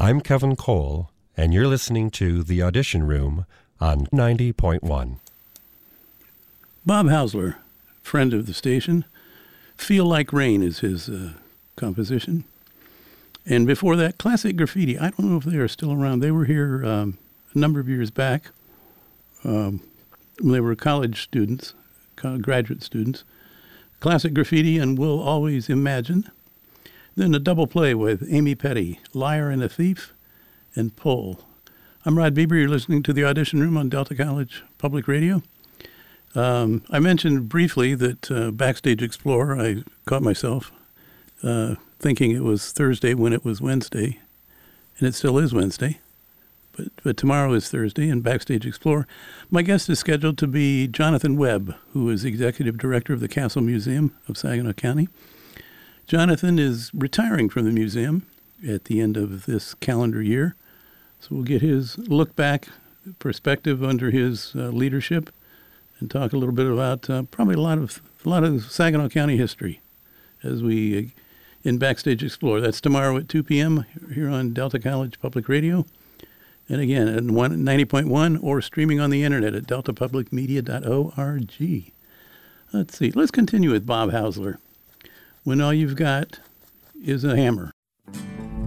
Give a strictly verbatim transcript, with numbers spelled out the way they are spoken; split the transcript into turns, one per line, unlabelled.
I'm Kevin Cole, and you're listening to The Audition Room on ninety point one.
Bob Hausler, friend of the station. Feel Like Rain is his uh, composition. And before that, Classic Graffiti. I don't know if they are still around. They were here um, a number of years back. Um, they were college students, graduate students. Classic Graffiti and We'll Always Imagine. Then a double play with Amy Petty, Liar and a Thief, and Pull. I'm Rod Bieber. You're listening to The Audition Room on Delta College Public Radio. Um, I mentioned briefly that uh, Backstage Explorer, I caught myself uh, thinking it was Thursday when it was Wednesday, and it still is Wednesday. But, but tomorrow is Thursday, and Backstage Explorer. My guest is scheduled to be Jonathan Webb, who is Executive Director of the Castle Museum of Saginaw County. Jonathan is retiring from the museum at the end of this calendar year, so we'll get his look back perspective under his uh, leadership and talk a little bit about uh, probably a lot of a lot of Saginaw County history as we uh, in Backstage Explore. That's tomorrow at two p.m. here on Delta College Public Radio, and again at ninety point one or streaming on the internet at delta public media dot org. Let's see. Let's continue with Bob Hausler. When all you've got is a hammer.